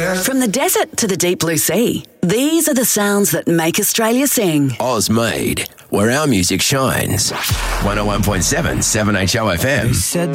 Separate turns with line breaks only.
From the desert to the deep blue sea, these are the sounds that make Australia sing.
Oz Made, where our music shines. 101.7 7HO FM.
They said